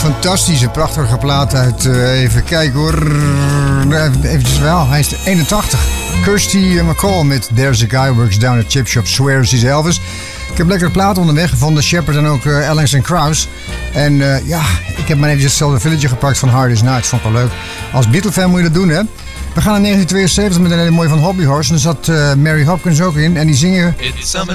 fantastische, prachtige plaat uit, even kijken hoor, eventjes wel, hij is 81. Kirsty McCall met There's a Guy Works Down at Chip Shop, Swears he's Elvis. Ik heb lekkere plaat onderweg gevonden, Shepard en ook Ellings & Krauss. En ik heb maar eventjes hetzelfde village gepakt van Hard As Night, vond ik wel leuk. Als Beatle-fan moet je dat doen, hè. We gaan in 1972 met een hele mooie van Hobby Horse. En daar zat Mary Hopkins ook in. En die zingen...